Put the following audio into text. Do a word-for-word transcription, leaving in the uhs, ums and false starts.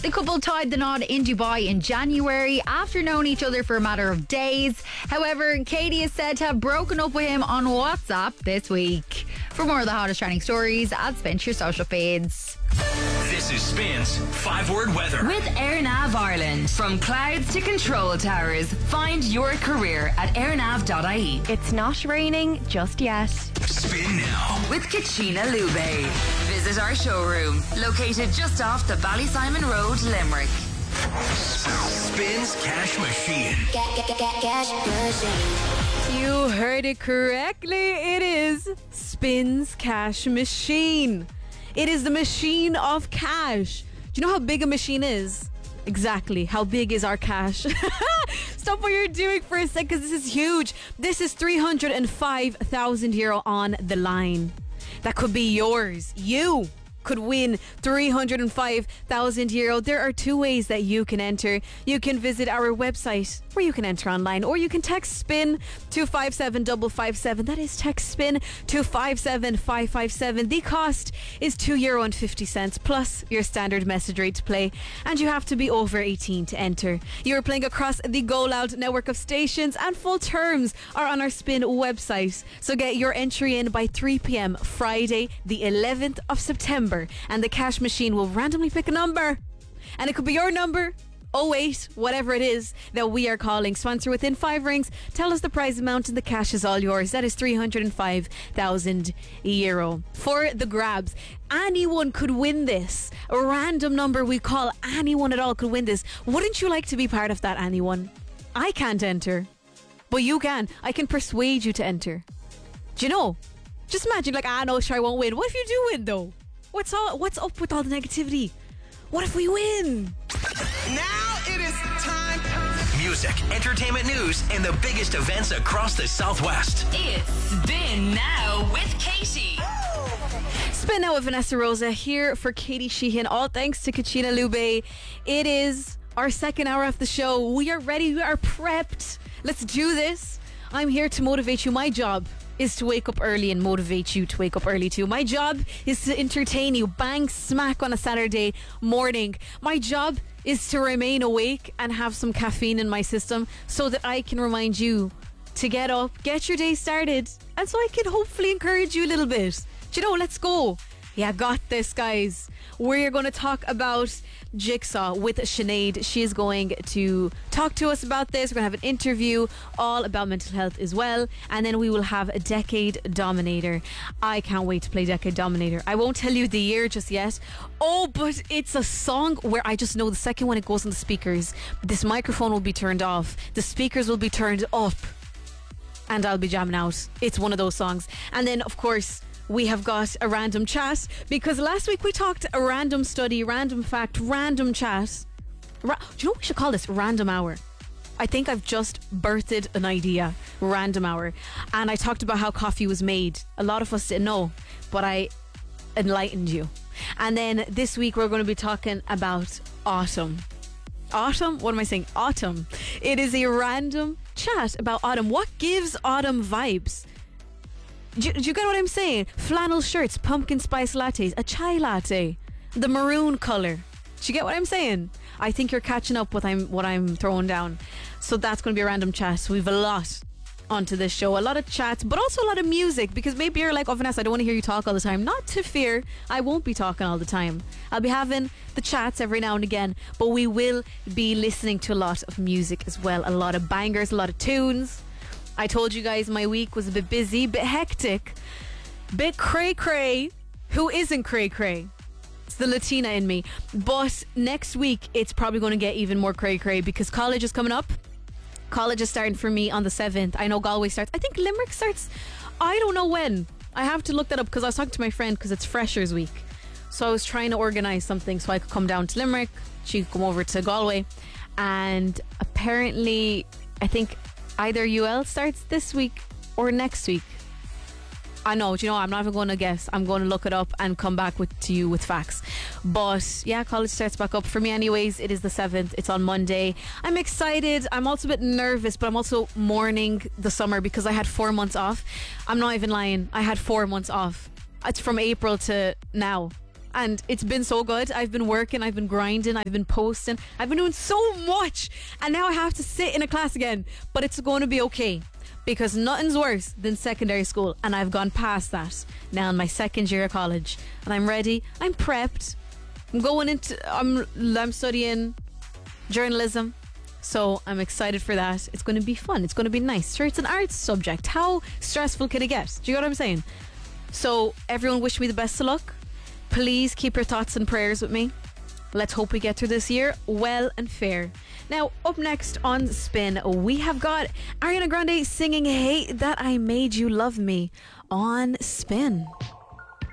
The couple tied the knot in Dubai in January after knowing each other for a matter of days. However, Katie is said to have broken up with him on WhatsApp this week. For more of the hottest trending stories, add Spin to your social feeds. This is Spin's five-word weather. With AirNav Ireland. From clouds to control towers, find your career at airnav dot I E. It's not raining just yet. Spin now. With Kachina Lube. Visit our showroom, located just off the Ballysimon Road, Limerick. Spin's cash machine. Cash machine. You heard it correctly. It is Spin's cash machine. It is the machine of cash. Do you know how big a machine is? Exactly. How big is our cash? Stop what you're doing for a sec, because this is huge. This is three hundred five thousand euro on the line. That could be yours. You could win three hundred five thousand euro. There are two ways that you can enter. You can visit our website where you can enter online, or you can text SPIN to five seven five five seven. That is text SPIN to five seven five five seven. The cost is two euro and fifty cents plus your standard message rate to play, and you have to be over eighteen to enter. You're playing across the Go Loud network of stations, and full terms are on our Spin website. So get your entry in by three p.m. Friday the eleventh of September, and the cash machine will randomly pick a number, and it could be your number, oh eight, whatever it is that we are calling. So answer within five rings, tell us the prize amount, and the cash is all yours. That is three hundred five thousand euro for the grabs. Anyone could win this. A random number we call, anyone at all could win this. Wouldn't you like to be part of that anyone? I can't enter, but you can. I can persuade you to enter. Do you know? Just imagine, like, ah, no, sure, I won't win. What if you do win, though? What's all? What's up with all the negativity? What if we win? Now it is time. Music, entertainment news, and the biggest events across the Southwest. It's Spin Now with Katie. Spin Now with Vanessa Rosa here for Katie Sheehan. All thanks to Kachina Lube. It is our second hour of the show. We are ready. We are prepped. Let's do this. I'm here to motivate you. My job is to wake up early and motivate you to wake up early too. My job is to entertain you bang smack on a Saturday morning. My job is to remain awake and have some caffeine in my system so that I can remind you to get up, get your day started, and so I can hopefully encourage you a little bit. Do you know, let's go. Yeah, got this, guys. We're going to talk about Jigsaw with Sinead. She is going to talk to us about this. We're going to have an interview all about mental health as well. And then we will have a Decade Dominator. I can't wait to play Decade Dominator. I won't tell you the year just yet. Oh, but it's a song where I just know the second when it goes on the speakers, this microphone will be turned off. The speakers will be turned up. And I'll be jamming out. It's one of those songs. And then, of course, we have got a random chat, because last week we talked a random study, random fact, random chat. Ra- Do you know what we should call this? Random hour. I think I've just birthed an idea. Random hour. And I talked about how coffee was made. A lot of us didn't know, but I enlightened you. And then this week we're going to be talking about autumn. Autumn? What am I saying? Autumn. It is a random chat about autumn. What gives autumn vibes? Do you, do you get what I'm saying? Flannel shirts, pumpkin spice lattes, a chai latte, the maroon colour. Do you get what I'm saying? I think you're catching up with I'm, what I'm throwing down. So that's going to be a random chat. So we have a lot onto this show. A lot of chats, but also a lot of music, because maybe you're like, oh, Vanessa, I don't want to hear you talk all the time. Not to fear, I won't be talking all the time. I'll be having the chats every now and again, but we will be listening to a lot of music as well. A lot of bangers, a lot of tunes. I told you guys my week was a bit busy, bit hectic, bit cray-cray. Who isn't cray-cray? It's the Latina in me. But next week, it's probably going to get even more cray-cray, because college is coming up. College is starting for me on the seventh. I know Galway starts. I think Limerick starts. I don't know when. I have to look that up, because I was talking to my friend, because it's Freshers Week. So I was trying to organise something so I could come down to Limerick. She could come over to Galway. And apparently, I think either U L starts this week or next week. I know, do you know, I'm not even going to guess. I'm going to look it up and come back with to you with facts. But yeah, college starts back up for me anyways. It is the seventh. It's on Monday. I'm excited. I'm also a bit nervous, but I'm also mourning the summer, because I had four months off. I'm not even lying. I had four months off. It's from April to now. and it's been so good. I've been working, I've been grinding, I've been posting, I've been doing so much, and now I have to sit in a class again. But it's going to be okay, because nothing's worse than secondary school, and I've gone past that now in my second year of college, and I'm ready. I'm prepped. I'm going into. I'm. I'm studying journalism. So I'm excited for that. It's going to be fun. It's going to be nice. Sure, it's an arts subject. How stressful can it get? Do you know what I'm saying? So everyone wish me the best of luck. Please keep your thoughts and prayers with me. Let's hope we get through this year well and fair. Now, up next on Spin, we have got Ariana Grande singing Hey That I Made You Love Me on Spin.